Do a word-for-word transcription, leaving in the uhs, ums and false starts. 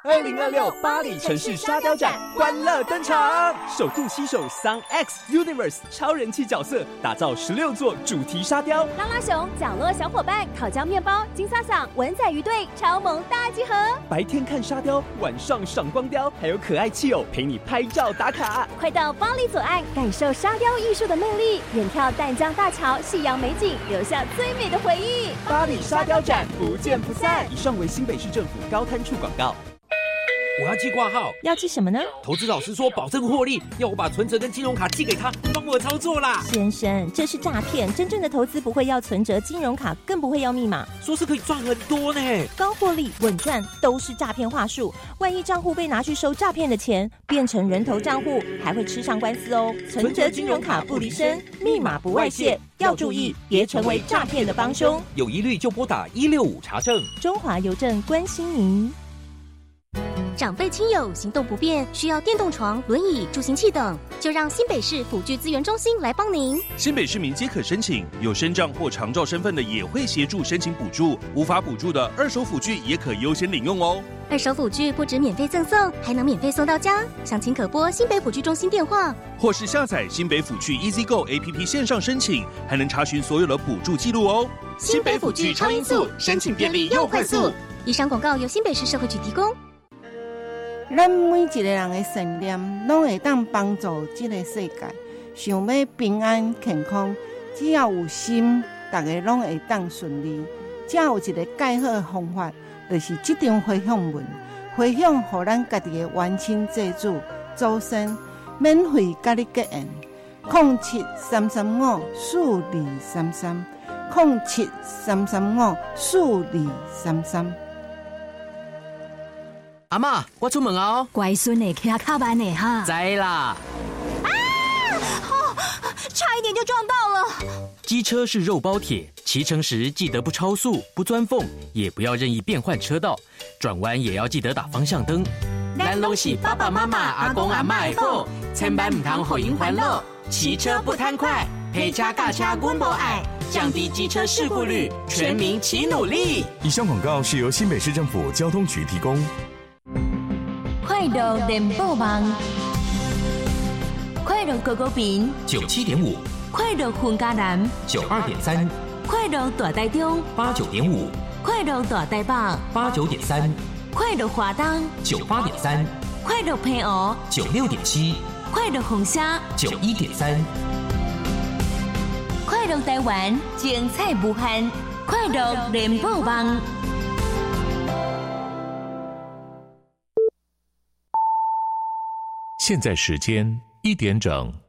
二零二六巴黎城市沙雕展欢乐登场，首度携手 Sun X Universe 超人气角色，打造十六座主题沙雕。 拉拉熊、角落小伙伴、烤焦面包、金萨萨、文仔鱼队超萌大集合。 白天看沙雕，晚上赏光雕，还有可爱气偶陪你拍照打卡。 快到巴黎左岸，感受沙雕艺术的魅力，远眺淡江大桥、夕阳美景，留下最美的回忆。 巴黎沙雕展不见不散。以上为新北市政府高滩处广告。 我要寄挂号， 要寄什么呢？ 投资老师说保证获利，要我把存折跟金融卡寄给他，帮我操作啦。 先生，这是诈骗，真正的投资不会要存折、金融卡，更不会要密码。 说是可以赚很多呢， 高获利、稳赚都是诈骗话术。万一账户被拿去收诈骗的钱，变成人头账户，还会吃上官司哦。存折、金融卡不离身，密码不外泄，要注意，别成为诈骗的帮凶。 有疑虑就拨打一六五查证。 中华邮政关心您。 长辈亲友行动不便，需要电动床、轮椅、助行器等，就让新北市辅具资源中心来帮您。 新北市民皆可申请，有身障或长照身份的也会协助申请补助，无法补助的二手辅具也可优先领用哦。 二手辅具不止免费赠送，还能免费送到家。详情可拨新北辅具中心电话， 或是下载新北辅具 EasyGo A P P 线上申请，还能查询所有的补助记录哦。 新北辅具超音速，申请便利又快速。以上广告由新北市社会局提供。 咱每一个人的善念，拢会当帮助这个世界。想要平安健康，只要有心，大家拢会当顺利。只有一个介好的方法，就是这张回向文，回向予咱家己的冤亲债主、祖先，免费甲你结缘。零七三三五四二三三，零七三三五四二三三。 阿嬷，我出门哦。 乖孙呢，骑卡慢呢哈。 知啦。 啊！哦，差一点就撞到了。 机车是肉包铁，骑乘时记得不超速、不钻缝，也不要任意变换车道，转弯也要记得打方向灯。 咱拢是爸爸妈妈、阿公阿嬷的宝，千万唔通予因烦恼。骑车不贪快，陪车驾车阮无爱，降低机车事故率，全民齐努力。 以上广告是由新北市政府交通局提供。 快乐联播网，快乐狗狗饼九七点五， 快乐混家南九二点三， 快乐大台中八九点五， 快乐大台北八九点三， 快乐华东九八点三， 快乐平湖九六点七， 快乐红虾九一点三， 快乐台湾精彩无限，快乐联播网。 现在时间一点整。